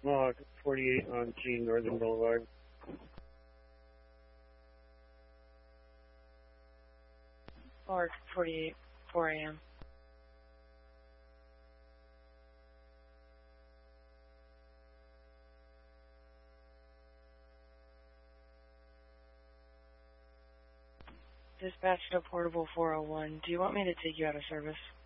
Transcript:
Log 48 on G Northern Boulevard. Log 48, 4 a.m. Dispatch to Portable 401. Do you want me to take you out of service?